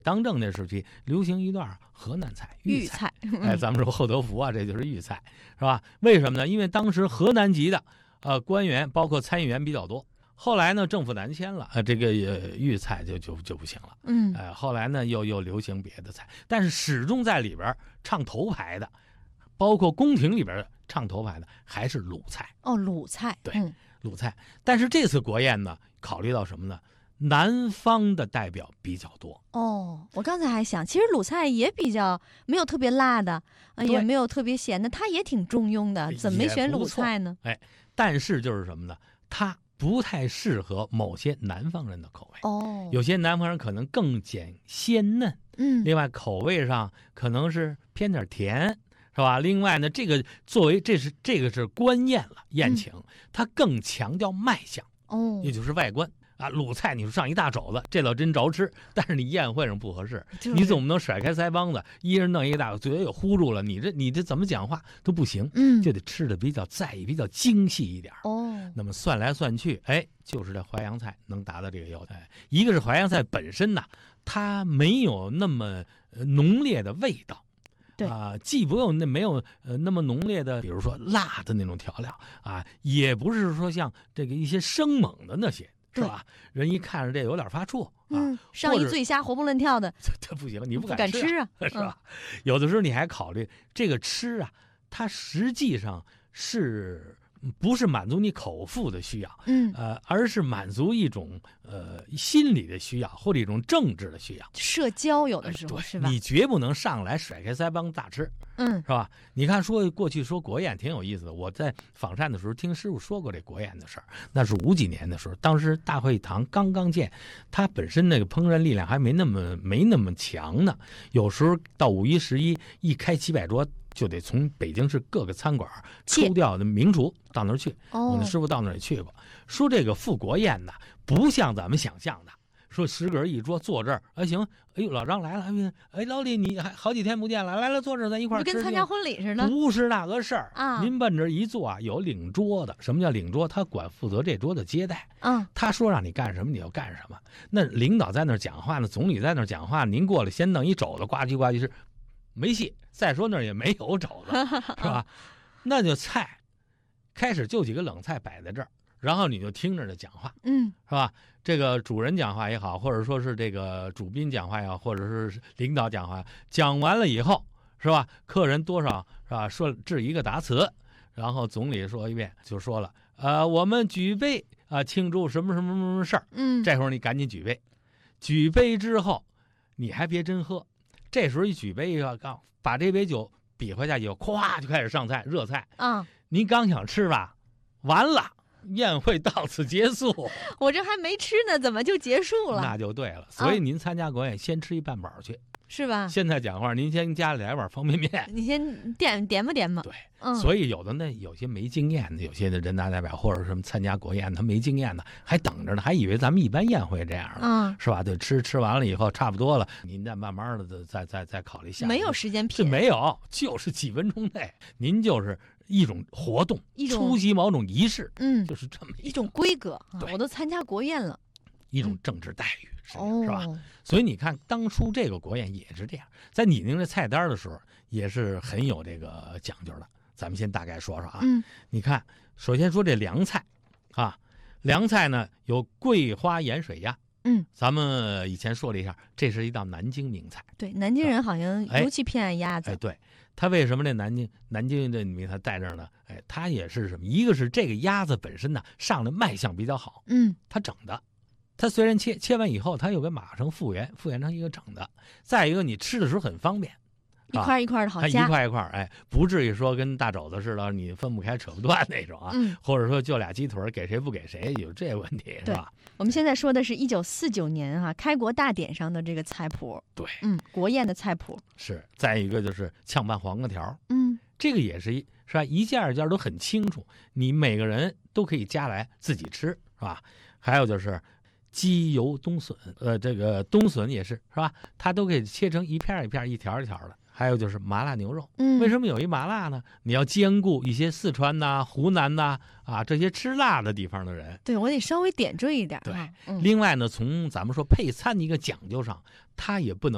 当政那时期流行一段河南菜豫菜， 咱们说厚德福啊，这就是豫菜，是吧？为什么呢？因为当时河南籍的官员包括参议员比较多。后来呢，政府南迁了，这个豫菜就不行了。后来呢又流行别的菜，但是始终在里边唱头牌的，包括宫廷里边唱头牌的还是鲁菜。 鲁菜， 对，鲁菜。但是这次国宴呢，考虑到什么呢？南方的代表比较多。 我刚才还想，其实鲁菜也比较没有特别辣的，也没有特别咸的，它也挺中庸的，怎么没选鲁菜呢？ 但是就是什么呢？它不太适合某些南方人的口味。有些南方人可能更捡鲜嫩，另外口味上可能是偏点甜，是吧？另外呢，这个作为这个是官宴了，宴请，它更强调卖相，也就是外观。鲁菜你说上一大肘子，这倒真着吃，但是你宴会上不合适，你总不能甩开腮帮子，一人弄一个大嘴也呼住了，你这怎么讲话都不行，就得吃的比较在意，比较精细一点。那么算来算去，就是这淮扬菜能达到这个要求。一个是淮扬菜本身呢，它没有那么浓烈的味道。既没有那么浓烈的，比如说辣的那种调料也不是说像这个一些生猛的那些。是吧？人一看着这有点发怵上一醉虾活蹦乱跳的， 这不行，你不敢吃是吧？有的时候你还考虑这个吃它实际上是不是满足你口腹的需要，而是满足一种心理的需要或者一种政治的需要， 社交有的时候是吧？ 你绝不能上来甩开腮帮大吃，是吧？你看过去说国宴挺有意思的，我在访膳的时候听师傅说过这国宴的事儿，那是50几年的时候，当时大会堂刚建，它本身那个烹饪力量还没那么强呢，有时候到5、11一开700桌。就得从北京市各个餐馆抽调的名厨到那儿去。我那师傅到那儿也去过，说这个赴国宴呢，不像咱们想象的，说10个人一桌坐这儿，行，老张来了，老李你还好几天不见了，来坐这儿咱一块儿吃， 就跟参加婚礼似的， 不是那个事儿您奔这一坐有领桌的，什么叫领桌？他负责这桌的接待，他说让你干什么你就干什么。那领导在那儿讲话呢，总理在那儿讲话，您过来先弄一肘子呱唧呱唧吃。没戏，再说那儿也没有肘子，是吧？那就菜，开始就几个冷菜摆在这儿，然后你就听着这讲话，是吧？这个主人讲话也好，或者说是这个主宾讲话也好，或者是领导讲话，讲完了以后，是吧？客人多少是吧？说致一个答词，然后总理说一遍，就说了，我们举杯庆祝什么什么什么事儿，这会儿你赶紧举杯，举杯之后你还别真喝。这时候一举杯把这杯酒比划下去，咵就开始上菜，热菜您刚想吃吧，完了，宴会到此结束。 我这还没吃呢，怎么就结束了？ 那就对了，所以您参加国宴先吃一半饱去， 是吧？ 现在讲话，您先加2碗方便面， 你先点吧。 对，所以有些没经验的，有些的人大代表或者什么参加国宴，他没经验的，还等着呢，还以为咱们一般宴会这样呢，是吧？对，吃完了以后差不多了，您再慢慢的再考虑下。 没有时间品， 没有，就是几分钟内，您就是一种活动，出席某种仪式，就是这么一种规格。我都参加国宴了， 一种政治待遇。是吧？所以你看，当初这个国宴也是这样，在拟定这菜单的时候，也是很有这个讲究的。咱们先大概说说你看，首先说这凉菜凉菜呢有桂花盐水鸭，咱们以前说了一下，这是一道南京名菜。 对，南京人好像尤其偏爱鸭子。 对，他为什么这南京这名他带这儿呢？他也是什么？一个是这个鸭子本身呢上的卖相比较好，他整的。它虽然切完以后，它又给马上复原成一个整的。再一个，你吃的时候很方便， 一块一块的好夹， 一块一块，不至于说跟大肘子似的，你分不开扯不断那种或者说就俩鸡腿给谁不给谁，有这问题是吧？ 我们现在说的是1949年开国大典上的这个菜谱， 对， 国宴的菜谱是。再一个就是炝拌黄瓜条，这个也是吧？一件一件都很清楚，你每个人都可以夹来自己吃，是吧？还有就是鸡油冬笋，这个冬笋也是吧？它都给切成一片一片、一条一条的。还有就是麻辣牛肉，为什么有一麻辣呢？你要兼顾一些四川呐、湖南呐这些吃辣的地方的人。 对，我得稍微点缀一点。 对，另外呢，从咱们说配餐的一个讲究上，它也不能